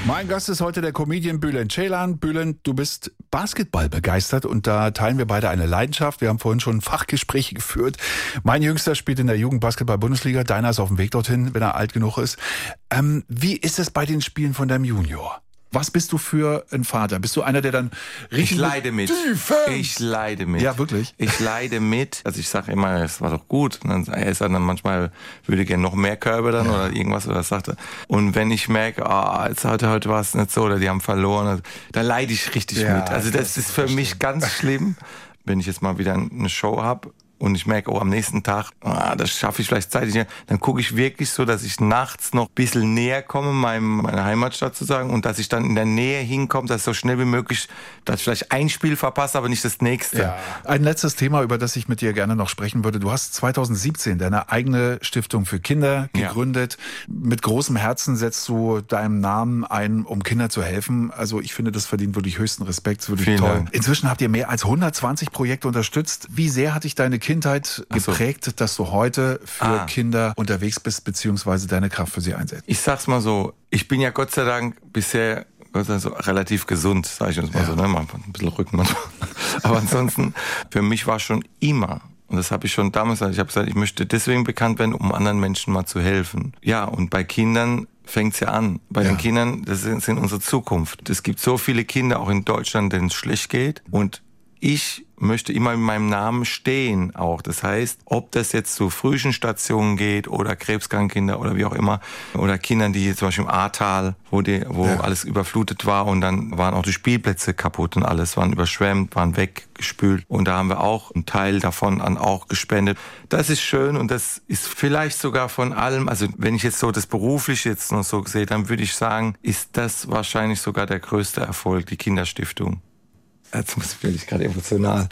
Mein Gast ist heute der Comedian Bülent Ceylan. Bülent, du bist Basketball begeistert und da teilen wir beide eine Leidenschaft. Wir haben vorhin schon Fachgespräche geführt. Mein Jüngster spielt in der Jugendbasketball-Bundesliga. Deiner ist auf dem Weg dorthin, wenn er alt genug ist. Wie ist es bei den Spielen von deinem Junior? Was bist du für ein Vater? Bist du einer, der dann richtig... Ich leide mit. Ich leide mit. Ja, wirklich? Ich leide mit. Also ich sage immer, es war doch gut. Und dann, er sagt dann manchmal, würde gerne noch mehr Körbe dann oder irgendwas, oder sagte. Und wenn ich merke, jetzt heute war es nicht so oder die haben verloren, dann leide ich richtig mit. Also das ist für mich ganz schlimm, wenn ich jetzt mal wieder eine Show habe. Und ich merke, am nächsten Tag, das schaffe ich vielleicht zeitlich nicht. Dann gucke ich wirklich so, dass ich nachts noch ein bisschen näher komme, meiner Heimatstadt zu sagen. Und dass ich dann in der Nähe hinkomme, dass so schnell wie möglich, dass ich vielleicht ein Spiel verpasse, aber nicht das nächste. Ja. Ein letztes Thema, über das ich mit dir gerne noch sprechen würde. Du hast 2017 deine eigene Stiftung für Kinder gegründet. Ja. Mit großem Herzen setzt du deinem Namen ein, um Kindern zu helfen. Also ich finde, das verdient wirklich höchsten Respekt. Das ist wirklich toll. Dank. Inzwischen habt ihr mehr als 120 Projekte unterstützt. Wie sehr hat dich deine Kindheit geprägt, dass du heute für Kinder unterwegs bist, beziehungsweise deine Kraft für sie einsetzt? Ich sag's mal so, ich bin ja Gott sei Dank bisher relativ gesund, sage ich uns mal so, ne? Mal ein bisschen Rücken manchmal. Aber ansonsten, für mich war schon immer, und das habe ich schon damals gesagt, ich habe gesagt, ich möchte deswegen bekannt werden, um anderen Menschen mal zu helfen. Ja, und bei Kindern fängt's ja an. Bei den Kindern, das sind unsere Zukunft. Es gibt so viele Kinder, auch in Deutschland, denen es schlecht geht, und ich möchte immer in meinem Namen stehen auch. Das heißt, ob das jetzt zu Frühchenstationen geht oder krebskranke Kinder oder wie auch immer, oder Kindern, die zum Beispiel im Ahrtal, wo alles überflutet war und dann waren auch die Spielplätze kaputt und alles, waren überschwemmt, waren weggespült, und da haben wir auch einen Teil davon auch gespendet. Das ist schön, und das ist vielleicht sogar von allem, also wenn ich jetzt so das Berufliche jetzt noch so sehe, dann würde ich sagen, ist das wahrscheinlich sogar der größte Erfolg, die Kinderstiftung. Jetzt bin ich gerade emotional.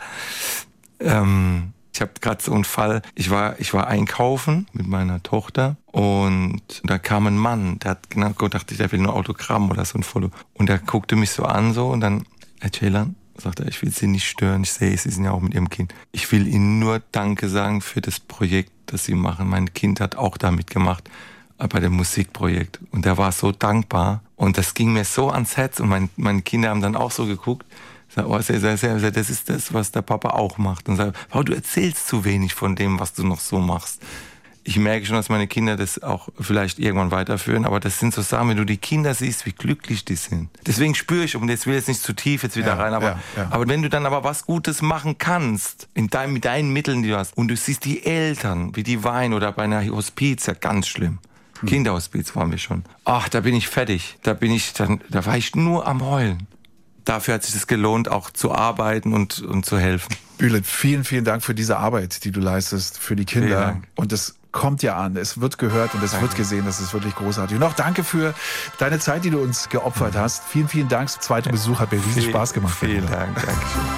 Ich habe gerade so einen Fall. Ich war einkaufen mit meiner Tochter und da kam ein Mann, der hat genau gedacht, der will nur Autogramm oder so ein Foto. Und der guckte mich so an und dann, Herr Ceylan, sagt er, ich will Sie nicht stören, ich sehe, Sie sind ja auch mit Ihrem Kind. Ich will Ihnen nur Danke sagen für das Projekt, das Sie machen. Mein Kind hat auch da mitgemacht bei dem Musikprojekt. Und der war so dankbar. Und das ging mir so ans Herz. Und meine Kinder haben dann auch so geguckt. Das ist das, was der Papa auch macht. Und sagt, du erzählst zu wenig von dem, was du noch so machst. Ich merke schon, dass meine Kinder das auch vielleicht irgendwann weiterführen, aber das sind so Sachen, wenn du die Kinder siehst, wie glücklich die sind. Deswegen spüre ich, und jetzt will ich jetzt nicht zu tief jetzt wieder rein, aber wenn du dann aber was Gutes machen kannst, mit deinen Mitteln, die du hast, und du siehst die Eltern, wie die weinen, oder bei einer Hospiz, ja ganz schlimm. Kinderhospiz waren wir schon. Ach, da bin ich fertig. Da war ich nur am Heulen. Dafür hat sich es gelohnt, auch zu arbeiten und zu helfen. Bülent, vielen, vielen Dank für diese Arbeit, die du leistest, für die Kinder. Und es kommt ja an, es wird gehört und es wird gesehen, das ist wirklich großartig. Und auch danke für deine Zeit, die du uns geopfert hast. Vielen, vielen Dank. Der zweite Besuch hat mir riesen Spaß gemacht. Vielen Dank. Dankeschön.